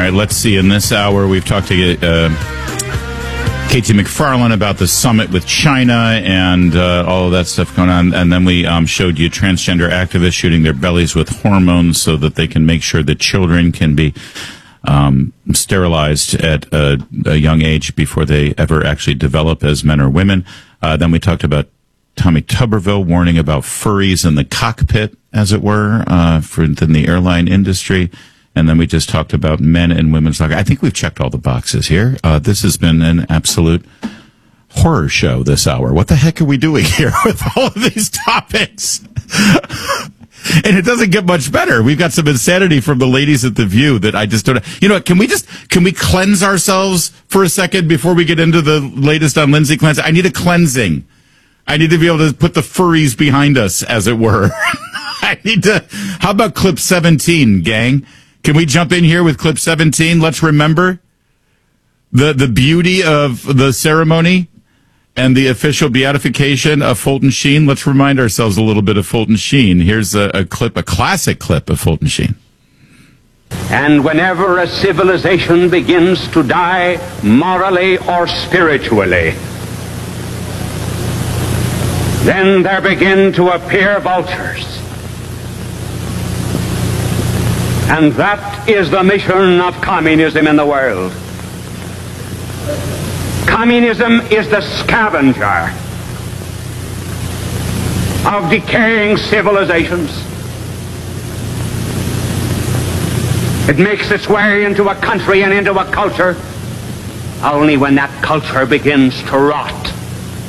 right, let's see. In this hour, we've talked to Katie McFarland about the summit with China and all of that stuff going on. And then we showed you transgender activists shooting their bellies with hormones so that they can make sure that children can be sterilized at a young age before they ever actually develop as men or women. Then we talked about Tommy Tuberville warning about furries in the cockpit, as it were, in the airline industry. And then we just talked about men and women's locker. I think we've checked all the boxes here. This has been an absolute horror show this hour. What the heck are we doing here with all of these topics? And it doesn't get much better. We've got some insanity from the ladies at The View that I just don't... You know what, can we cleanse ourselves for a second before we get into the latest on Lindsay Cleanse? I need a cleansing. I need to be able to put the furries behind us, as it were. How about clip 17, gang? Can we jump in here with clip 17? Let's remember the beauty of the ceremony and the official beatification of Fulton Sheen. Let's remind ourselves a little bit of Fulton Sheen. Here's a classic clip of Fulton Sheen. And whenever a civilization begins to die morally or spiritually, then there begin to appear vultures. And that is the mission of communism in the world. Communism is the scavenger of decaying civilizations. It makes its way into a country and into a culture only when that culture begins to rot